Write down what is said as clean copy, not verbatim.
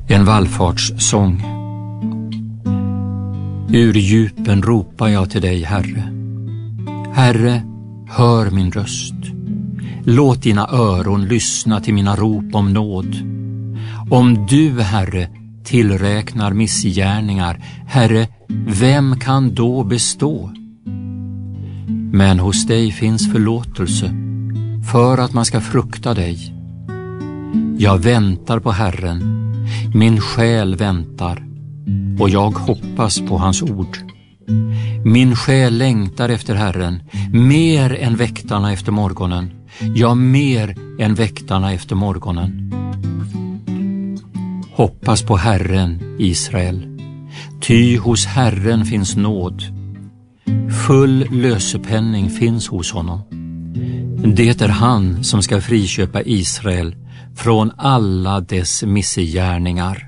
En vallfartssång. Ur djupen ropar jag till dig, Herre. Herre, hör min röst. Låt dina öron lyssna till mina rop om nåd. Om du, Herre, tillräknar missgärningar, Herre, vem kan då bestå? Men hos dig finns förlåtelse, för att man ska frukta dig. Jag väntar på Herren, min själ väntar, och jag hoppas på hans ord. Min själ längtar efter Herren, mer än väktarna efter morgonen. Ja, mer än väktarna efter morgonen. Hoppas på Herren, Israel, ty hos Herren finns nåd. Full lösepenning finns hos honom. Det är han som ska friköpa Israel från alla dess missgärningar.